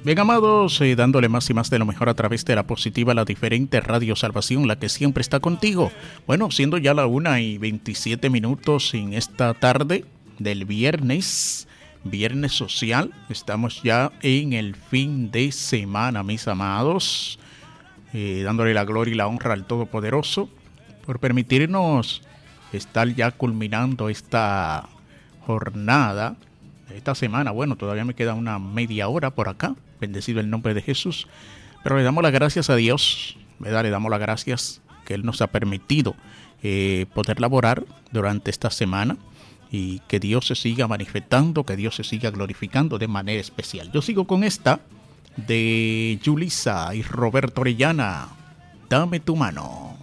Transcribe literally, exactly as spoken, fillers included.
Bien, amados, eh, dándole más y más de lo mejor a través de la positiva, la diferente Radio Salvación, la que siempre está contigo. Bueno, siendo ya la una y veintisiete minutos en esta tarde del viernes, viernes social, estamos ya en el fin de semana, mis amados, eh, dándole la gloria y la honra al Todopoderoso por permitirnos estar ya culminando esta jornada, esta semana. Bueno, todavía me queda una media hora por acá, bendecido el nombre de Jesús, pero le damos las gracias a Dios, ¿verdad? Le damos las gracias que Él nos ha permitido eh, poder laborar durante esta semana y que Dios se siga manifestando, que Dios se siga glorificando de manera especial. Yo sigo con esta de Yulisa y Roberto Orellana, Dame tu mano.